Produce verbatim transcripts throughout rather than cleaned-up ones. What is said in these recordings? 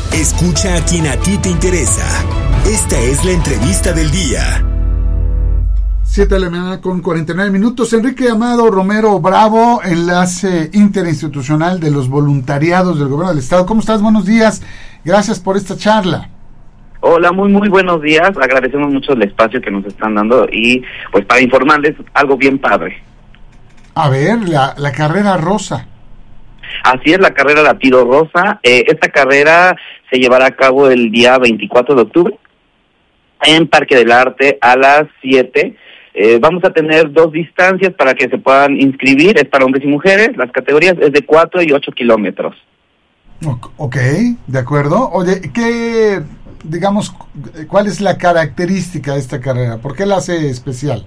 Escucha a quien a ti te interesa. Esta es la entrevista del día. siete de la mañana con cuarenta y nueve minutos. Enrique Amado Romero Bravo, enlace interinstitucional de los voluntariados del gobierno del estado. ¿Cómo estás? Buenos días. Gracias por esta charla. Hola, muy muy buenos días. Agradecemos mucho el espacio que nos están dando y pues para informarles algo bien padre. A ver, la, la carrera rosa. Así es, la carrera Latido Rosa. Eh, esta carrera se llevará a cabo el día veinticuatro de octubre en Parque del Arte a las siete. Eh, vamos a tener dos distancias para que se puedan inscribir. Es para hombres y mujeres. Las categorías es de cuatro y ocho kilómetros. Ok, de acuerdo. Oye, ¿qué, digamos, cuál es la característica de esta carrera? ¿Por qué la hace especial?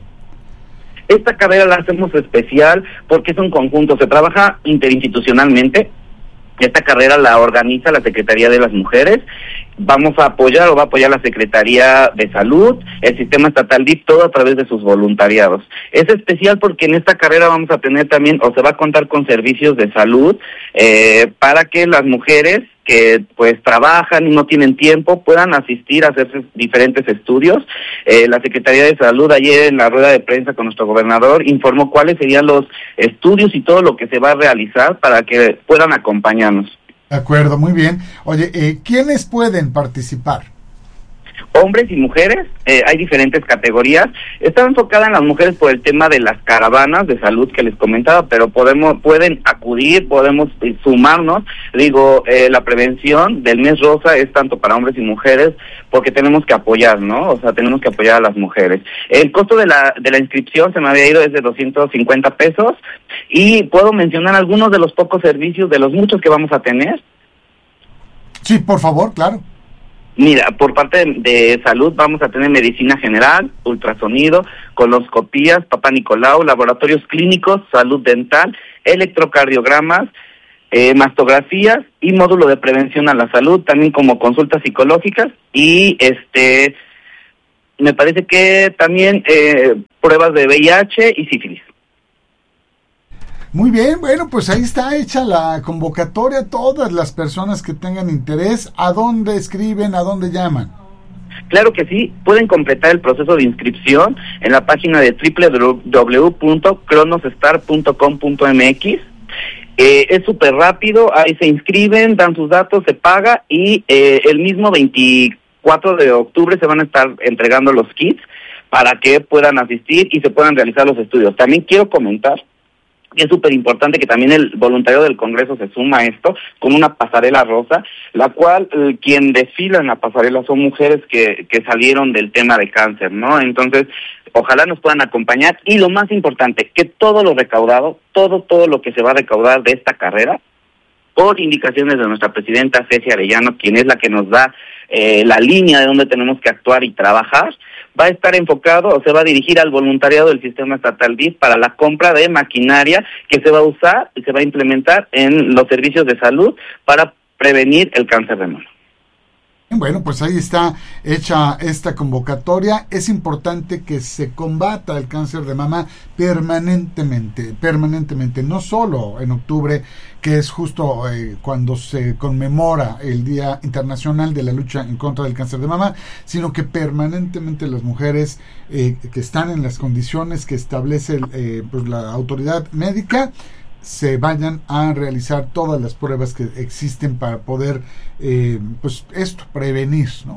Esta carrera la hacemos especial porque es un conjunto, se trabaja interinstitucionalmente. Esta carrera la organiza la Secretaría de las Mujeres. Vamos a apoyar o va a apoyar la Secretaría de Salud, el Sistema Estatal D I F, todo a través de sus voluntariados. Es especial porque en esta carrera vamos a tener también, o se va a contar con servicios de salud, eh, para que las mujeres que pues trabajan y no tienen tiempo puedan asistir a hacer diferentes estudios. Eh, la Secretaría de Salud ayer en la rueda de prensa con nuestro gobernador informó cuáles serían los estudios y todo lo que se va a realizar para que puedan acompañarnos. De acuerdo, muy bien. Oye, eh, ¿quiénes pueden participar? Hombres y mujeres, eh, hay diferentes categorías. Está enfocada en las mujeres por el tema de las caravanas de salud que les comentaba, pero podemos pueden acudir, podemos eh, sumarnos. Digo, eh, la prevención del mes rosa es tanto para hombres y mujeres porque tenemos que apoyar, ¿no? O sea, tenemos que apoyar a las mujeres. El costo de la de la inscripción se me había ido es de doscientos cincuenta pesos y puedo mencionar algunos de los pocos servicios de los muchos que vamos a tener. Sí, por favor, claro. Mira, por parte de, de salud vamos a tener medicina general, ultrasonido, coloscopías, Papá Nicolau, laboratorios clínicos, salud dental, electrocardiogramas, eh, mastografías y módulo de prevención a la salud, también como consultas psicológicas y este, me parece que también eh, pruebas de V I H y sífilis. Muy bien, bueno, pues ahí está hecha la convocatoria. Todas las personas que tengan interés, ¿a dónde escriben, a dónde llaman? Claro que sí, pueden completar el proceso de inscripción en la página de doble u doble u doble u punto cronosestar punto com punto m x. Eh, es súper rápido, ahí se inscriben, dan sus datos, se paga y eh, el mismo veinticuatro de octubre se van a estar entregando los kits para que puedan asistir y se puedan realizar los estudios. También quiero comentar es súper importante que también el voluntario del Congreso se suma a esto con una pasarela rosa, la cual eh, quien desfila en la pasarela son mujeres que, que salieron del tema de cáncer, ¿no? Entonces, ojalá nos puedan acompañar y lo más importante, que todo lo recaudado, todo, todo lo que se va a recaudar de esta carrera, por indicaciones de nuestra presidenta Ceci Arellano, quien es la que nos da eh, la línea de donde tenemos que actuar y trabajar, va a estar enfocado o se va a dirigir al voluntariado del Sistema Estatal D I F para la compra de maquinaria que se va a usar y se va a implementar en los servicios de salud para prevenir el cáncer de mama. Bueno, pues ahí está hecha esta convocatoria. Es importante que se combata el cáncer de mama permanentemente, permanentemente, no solo en octubre, que es justo eh, cuando se conmemora el Día Internacional de la Lucha en contra del Cáncer de Mama, sino que permanentemente las mujeres eh, que están en las condiciones que establece eh, pues la autoridad médica, se vayan a realizar todas las pruebas que existen para poder, eh, pues esto, prevenir, ¿no?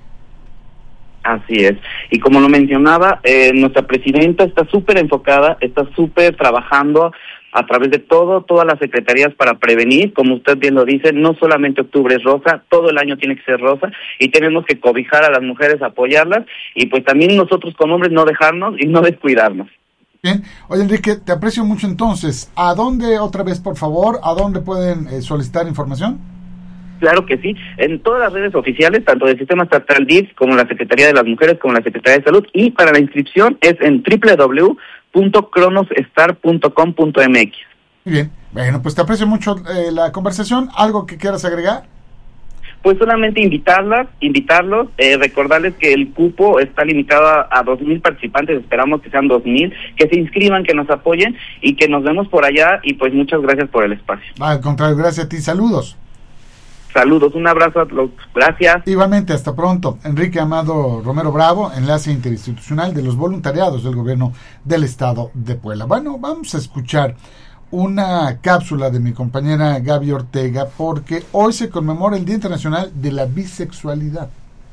Así es. Y como lo mencionaba, eh, nuestra presidenta está súper enfocada, está súper trabajando a través de todo, todas las secretarías para prevenir. Como usted bien lo dice, no solamente octubre es rosa, todo el año tiene que ser rosa y tenemos que cobijar a las mujeres, apoyarlas y pues también nosotros como hombres no dejarnos y no descuidarnos. Bien, oye Enrique, te aprecio mucho entonces. ¿A dónde, otra vez por favor, a dónde pueden eh, solicitar información? Claro que sí, en todas las redes oficiales, tanto del Sistema Estatal D I F como la Secretaría de las Mujeres como la Secretaría de Salud, y para la inscripción es en doble u doble u doble u punto cronosestar punto com punto m x. Muy bien, bueno, pues te aprecio mucho eh, la conversación. ¿Algo que quieras agregar? Pues solamente invitarlas, invitarlos, eh, recordarles que el cupo está limitado a, a dos mil participantes, esperamos que sean dos mil, que se inscriban, que nos apoyen y que nos vemos por allá y pues muchas gracias por el espacio. Al contrario, gracias a ti, saludos. Saludos, un abrazo a todos, gracias. Igualmente, hasta pronto. Enrique Amado Romero Bravo, enlace interinstitucional de los voluntariados del gobierno del estado de Puebla. Bueno, vamos a escuchar una cápsula de mi compañera Gaby Ortega, porque hoy se conmemora el Día Internacional de la Bisexualidad.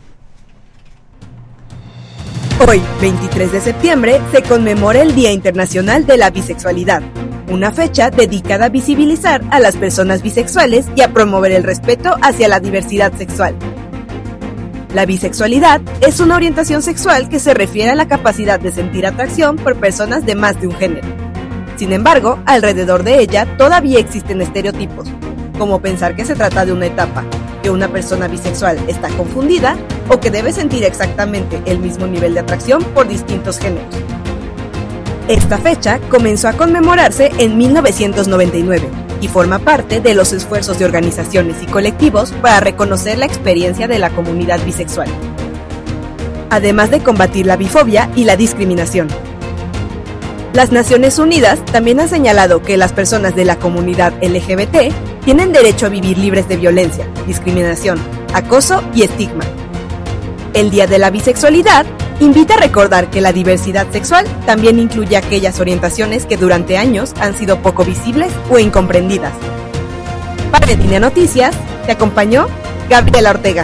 Hoy, veintitrés de septiembre, se conmemora el Día Internacional de la Bisexualidad, una fecha dedicada a visibilizar a las personas bisexuales y a promover el respeto hacia la diversidad sexual. La bisexualidad es una orientación sexual que se refiere a la capacidad de sentir atracción por personas de más de un género. Sin embargo, alrededor de ella todavía existen estereotipos, como pensar que se trata de una etapa, que una persona bisexual está confundida o que debe sentir exactamente el mismo nivel de atracción por distintos géneros. Esta fecha comenzó a conmemorarse en mil novecientos noventa y nueve y forma parte de los esfuerzos de organizaciones y colectivos para reconocer la experiencia de la comunidad bisexual, además de combatir la bifobia y la discriminación. Las Naciones Unidas también han señalado que las personas de la comunidad L G B T tienen derecho a vivir libres de violencia, discriminación, acoso y estigma. El Día de la Bisexualidad invita a recordar que la diversidad sexual también incluye aquellas orientaciones que durante años han sido poco visibles o incomprendidas. Para Línea Noticias, te acompañó Gabriela Ortega.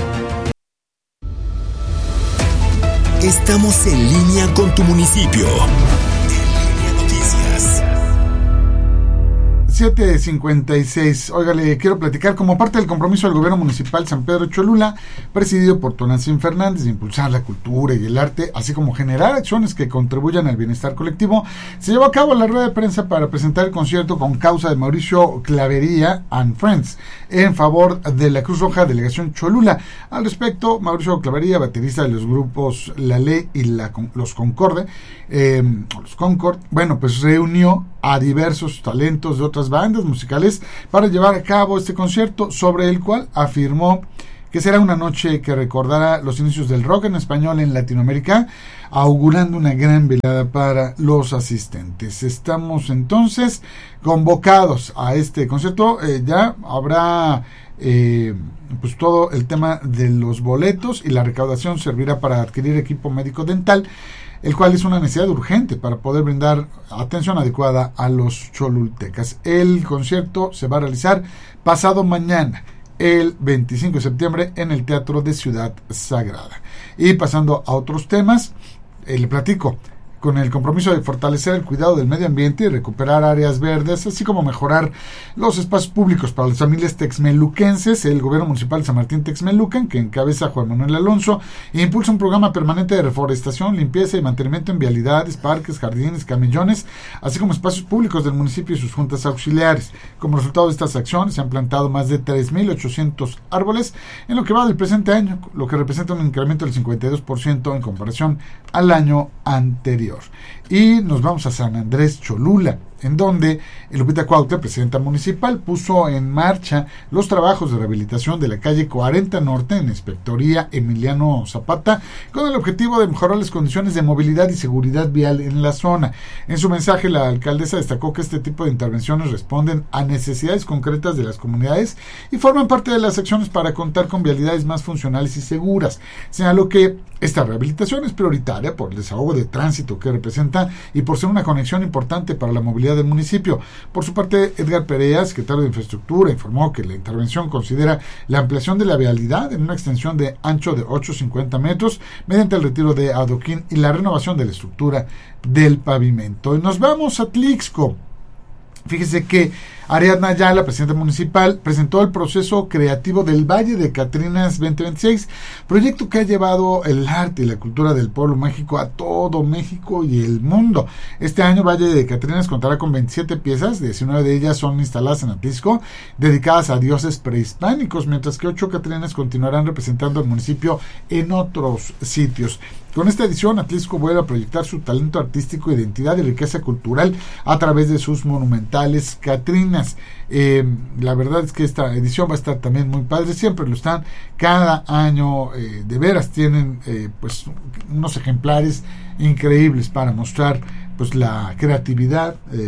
Estamos en línea con tu municipio. siete cincuenta y seis. Oiga, le quiero platicar como parte del compromiso del gobierno municipal San Pedro Cholula, presidido por Tonantzin Fernández, de impulsar la cultura y el arte, así como generar acciones que contribuyan al bienestar colectivo. Se llevó a cabo la rueda de prensa para presentar el concierto con causa de Mauricio Clavería and Friends en favor de la Cruz Roja Delegación Cholula. Al respecto, Mauricio Clavería, baterista de los grupos La Ley y la, los Concorde, eh, los Concord, bueno, pues reunió a diversos talentos de otras bandas musicales para llevar a cabo este concierto, sobre el cual afirmó que será una noche que recordará los inicios del rock en español en Latinoamérica, augurando una gran velada para los asistentes. Estamos entonces convocados a este concierto. Eh, ya habrá eh, pues todo el tema de los boletos, y la recaudación servirá para adquirir equipo médico dental, el cual es una necesidad urgente para poder brindar atención adecuada a los cholultecas. El concierto se va a realizar pasado mañana, el veinticinco de septiembre, en el Teatro de Ciudad Sagrada. Y pasando a otros temas, eh, le platico. Con el compromiso de fortalecer el cuidado del medio ambiente y recuperar áreas verdes, así como mejorar los espacios públicos para las familias texmeluquenses, el gobierno municipal de San Martín Texmelucan, que encabeza Juan Manuel Alonso, impulsa un programa permanente de reforestación, limpieza y mantenimiento en vialidades, parques, jardines, camellones, así como espacios públicos del municipio y sus juntas auxiliares. Como resultado de estas acciones, se han plantado más de tres mil ochocientos árboles en lo que va del presente año, lo que representa un incremento del cincuenta y dos por ciento en comparación al año anterior. Y nos vamos a San Andrés Cholula, en donde Lupita Cuautla, presidenta municipal, puso en marcha los trabajos de rehabilitación de la calle cuarenta Norte en Inspectoría Emiliano Zapata, con el objetivo de mejorar las condiciones de movilidad y seguridad vial en la zona. En su mensaje, la alcaldesa destacó que este tipo de intervenciones responden a necesidades concretas de las comunidades y forman parte de las acciones para contar con vialidades más funcionales y seguras. Señaló que esta rehabilitación es prioritaria por el desahogo de tránsito que representa y por ser una conexión importante para la movilidad del municipio. Por su parte, Edgar Perea, secretario de Infraestructura, informó que la intervención considera la ampliación de la vialidad en una extensión de ancho de ochocientos cincuenta metros mediante el retiro de adoquín y la renovación de la estructura del pavimento. Y nos vamos a Tlixco. Fíjese que Ariadna Ayala, presidenta municipal, presentó el proceso creativo del Valle de Catrinas veinte veintiséis, proyecto que ha llevado el arte y la cultura del pueblo mágico a todo México y el mundo. Este año Valle de Catrinas contará con veintisiete piezas, diecinueve de ellas son instaladas en Atlisco, dedicadas a dioses prehispánicos, mientras que ocho Catrinas continuarán representando al municipio en otros sitios. Con esta edición, Atlisco vuelve a proyectar su talento artístico, identidad y riqueza cultural a través de sus monumentales Catrinas. Eh, la verdad es que esta edición va a estar también muy padre, siempre lo están, cada año eh, de veras tienen eh, pues unos ejemplares increíbles para mostrar pues la creatividad, eh,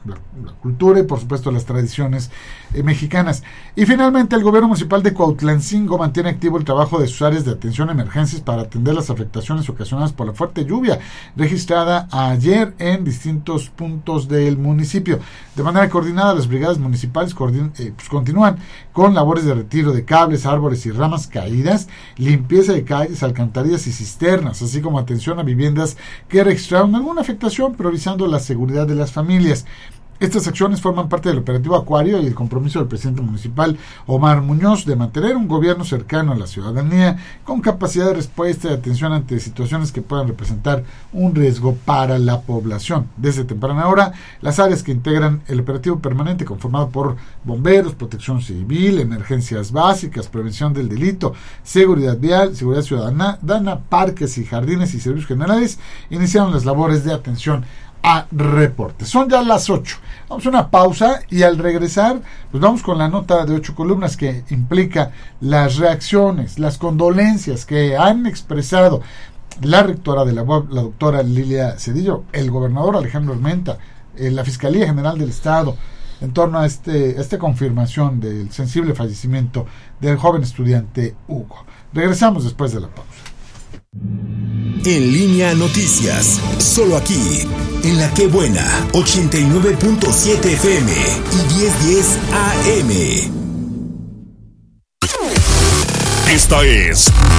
la, la cultura y por supuesto las tradiciones eh, mexicanas. Y finalmente el gobierno municipal de Cuautlancingo mantiene activo el trabajo de sus áreas de atención a emergencias para atender las afectaciones ocasionadas por la fuerte lluvia registrada ayer en distintos puntos del municipio. De manera coordinada, las brigadas municipales coordin- eh, pues continúan con labores de retiro de cables, árboles y ramas caídas, limpieza de calles, alcantarillas y cisternas, así como atención a viviendas que registraron alguna afectación, priorizando la seguridad de las familias. Estas acciones forman parte del operativo Acuario y el compromiso del presidente municipal Omar Muñoz de mantener un gobierno cercano a la ciudadanía con capacidad de respuesta y atención ante situaciones que puedan representar un riesgo para la población. Desde temprana hora, las áreas que integran el operativo permanente conformado por bomberos, protección civil, emergencias básicas, prevención del delito, seguridad vial, seguridad ciudadana, parques y jardines y servicios generales, iniciaron las labores de atención a reportes. Son ya las ocho. Vamos a una pausa y al regresar, pues vamos con la nota de ocho columnas que implica las reacciones, las condolencias que han expresado la rectora de la U A B, la doctora Lilia Cedillo, el gobernador Alejandro Armenta, eh, la Fiscalía General del Estado, en torno a este a esta confirmación del sensible fallecimiento del joven estudiante Hugo. Regresamos después de la pausa. En Línea Noticias, solo aquí, en La Qué Buena, ochenta y nueve punto siete F M y diez diez A M. Esta es